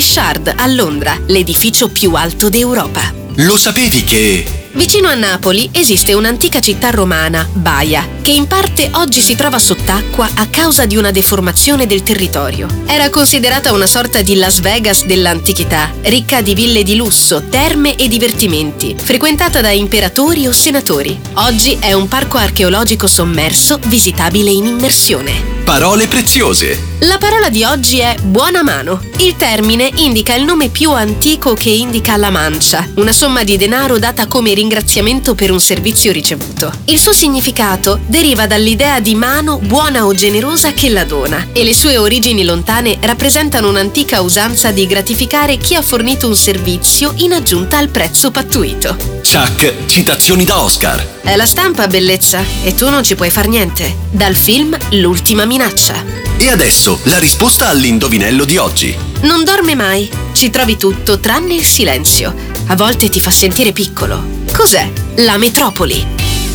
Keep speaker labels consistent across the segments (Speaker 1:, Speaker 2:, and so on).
Speaker 1: Shard a Londra, l'edificio più alto d'Europa.
Speaker 2: Lo sapevi che...
Speaker 1: Vicino a Napoli esiste un'antica città romana, Baia, che in parte oggi si trova sott'acqua a causa di una deformazione del territorio. Era considerata una sorta di Las Vegas dell'antichità, ricca di ville di lusso, terme e divertimenti, frequentata da imperatori o senatori. Oggi è un parco archeologico sommerso, visitabile in immersione.
Speaker 2: Parole preziose.
Speaker 1: La parola di oggi è buona mano. Il termine indica il nome più antico che indica la mancia, una somma di denaro data come ringraziamento per un servizio ricevuto. Il suo significato deriva dall'idea di mano buona o generosa che la dona, e le sue origini lontane rappresentano un'antica usanza di gratificare chi ha fornito un servizio in aggiunta al prezzo pattuito.
Speaker 2: Chuck, citazioni da Oscar.
Speaker 1: È la stampa, bellezza, e tu non ci puoi far niente. Dal film L'ultima minaccia.
Speaker 2: E adesso la risposta all'indovinello di oggi.
Speaker 1: Non dorme mai. Ci trovi tutto tranne il silenzio. A volte ti fa sentire piccolo. Cos'è? La metropoli.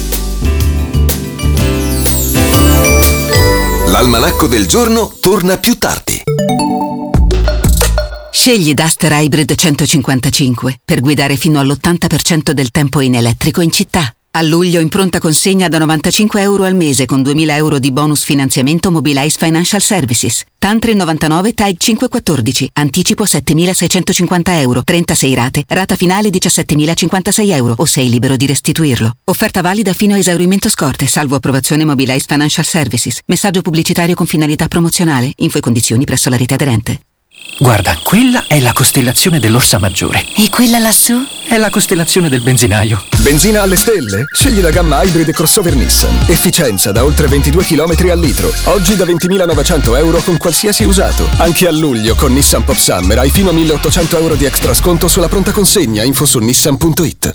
Speaker 2: L'almanacco del giorno torna più tardi.
Speaker 3: Scegli Duster Hybrid 155 per guidare fino all'80% del tempo in elettrico in città. A luglio in pronta consegna da €95 al mese con 2.000 euro di bonus finanziamento Mobilize Financial Services. Tantri 99 TAG 514, anticipo 7.650 euro, 36 rate, rata finale 17.056 euro o sei libero di restituirlo. Offerta valida fino a esaurimento scorte, salvo approvazione Mobilize Financial Services. Messaggio pubblicitario con finalità promozionale. Info e condizioni presso la rete aderente.
Speaker 4: Guarda, quella è la costellazione dell'Orsa Maggiore.
Speaker 5: E quella lassù?
Speaker 4: È la costellazione del benzinaio.
Speaker 6: Benzina alle stelle? Scegli la gamma Hybrid crossover Nissan. Efficienza da oltre 22 km al litro. Oggi da 20.900 euro con qualsiasi usato. Anche a luglio con Nissan Pop Summer hai fino a 1.800 euro di extra sconto sulla pronta consegna. Info su nissan.it.